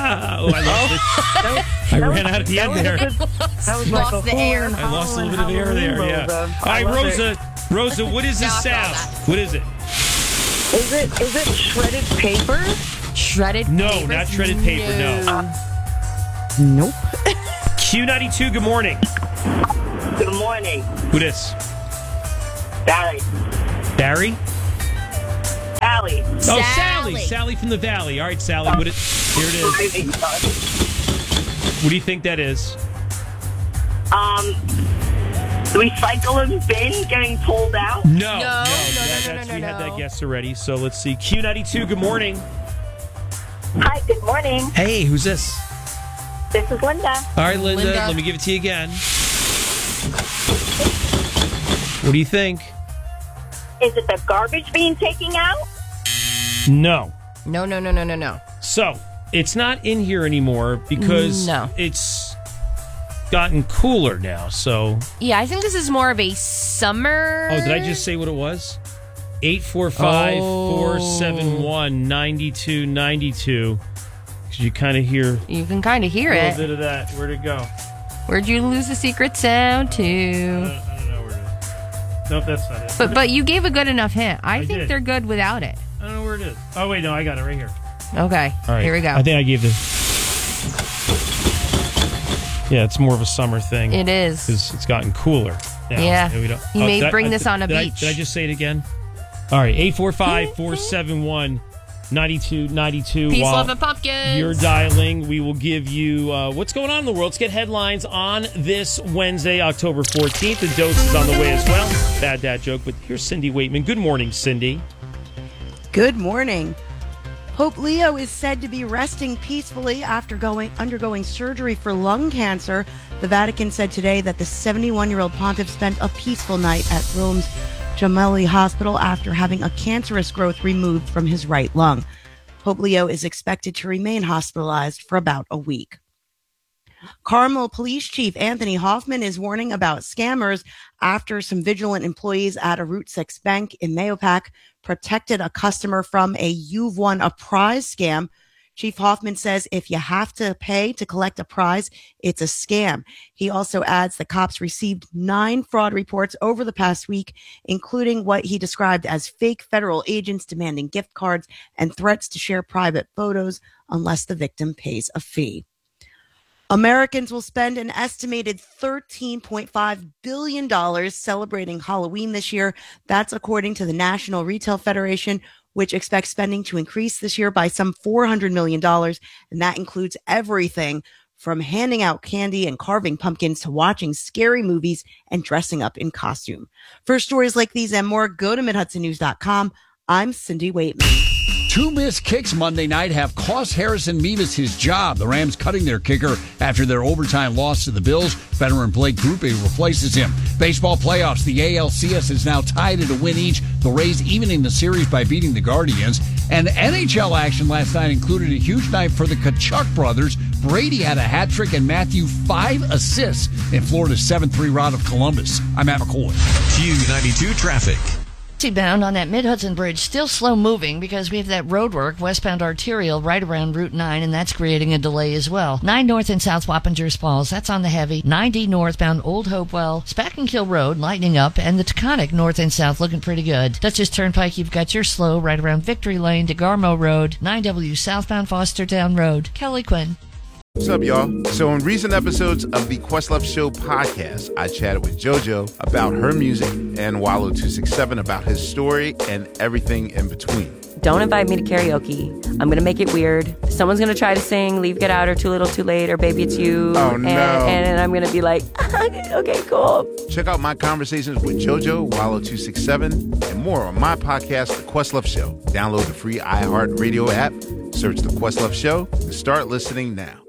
I lost it. I ran out of the end there. That was Lost the air. I lost a little bit of air there, yeah. All right, Rosa, what is this sound? What is it? Is it shredded paper? Shredded No, paper? not shredded paper, no. Nope. Q92, good morning. Good morning. Who this? Barry. Barry? Sally. Oh, Sally. Sally from the Valley. All right, Sally. Here it is. What do you think that is? The recycling bin getting pulled out? No. We No. had that guess already. So let's see. Q92, good morning. Hi, good morning. Hey, who's this? This is Linda. All right, Linda. Let me give it to you again. What do you think? Is it the garbage being taken out? No. No. So, it's not in here anymore because it's gotten cooler now. So, Yeah, I think this is more of a summer. oh, did I just say what it was? 845-471-9292. Because you kind of hear You can kind of hear a little it. bit of that. Where'd it go? Where'd you lose the secret sound to? I don't know where it is. Nope, that's not it. But you gave a good enough hint. I think did. they're good without it. I don't know where it is. Oh, wait, no, I got it right here. Okay, All right. here we go. I think I gave this. Yeah, it's more of a summer thing. It is. Because it's gotten cooler now. Yeah. And we don't, You may did bring this on a did beach. Did I just say it again? All right, 845-471-9292. Peace, While love, and pumpkins. you're dialing, we will give you what's going on in the world. Let's get headlines on this Wednesday, October 14th. The dose is on the way as well. Bad dad joke, but here's Cindy Waitman. Good morning, Cindy. Good morning. Pope Leo is said to be resting peacefully after undergoing surgery for lung cancer. The Vatican said today that the 71-year-old pontiff spent a peaceful night at Rome's Gemelli Hospital after having a cancerous growth removed from his right lung. Pope Leo is expected to remain hospitalized for about a week. Carmel Police Chief Anthony Hoffman is warning about scammers after some vigilant employees at a Route 6 bank in Mahopac protected a customer from a "You've Won a Prize" scam. Chief Hoffman says if you have to pay to collect a prize, it's a scam. He also adds the cops received 9 fraud reports over the past week, including what he described as fake federal agents demanding gift cards and threats to share private photos unless the victim pays a fee. Americans will spend an estimated $13.5 billion celebrating Halloween this year. That's according to the National Retail Federation, which expects spending to increase this year by some $400 million. And that includes everything from handing out candy and carving pumpkins to watching scary movies and dressing up in costume. For stories like these and more, go to MidHudsonNews.com. I'm Cindy Waitman. 2 missed kicks Monday night have cost Harrison Mevis his job. The Rams cutting their kicker after their overtime loss to the Bills. Veteran Blake Grupe replaces him. Baseball playoffs. The ALCS is now tied at a win each. The Rays evening the series by beating the Guardians. And NHL action last night included a huge night for the Tkachuk brothers. Brady had a hat trick and Matthew 5 assists in Florida's 7-3 rout of Columbus. I'm Matt McCoy. Q92 traffic. Bound on that Mid-Hudson Bridge, still slow moving because we have that road work, westbound arterial, right around Route 9, and that's creating a delay as well. 9 north and south Wappingers Falls, that's on the heavy. 90 northbound Old Hopewell, Spackenkill Road, lightening up, and the Taconic north and south looking pretty good. Dutchess Turnpike, you've got your slow right around Victory Lane, DeGarmo Road, 9W southbound Fostertown Road. Kelly Quinn. What's up, y'all? So in recent episodes of the Questlove Show podcast, I chatted with JoJo about her music and Wallow267 about his story and everything in between. Don't invite me to karaoke. I'm going to make it weird. Someone's going to try to sing Leave, Get Out, or Too Little, Too Late, or Baby It's You. Oh, no. And I'm going to be like, okay, cool. Check out my conversations with JoJo, Wallow267, and more on my podcast, The Questlove Show. Download the free iHeartRadio app, search The Questlove Show, and start listening now.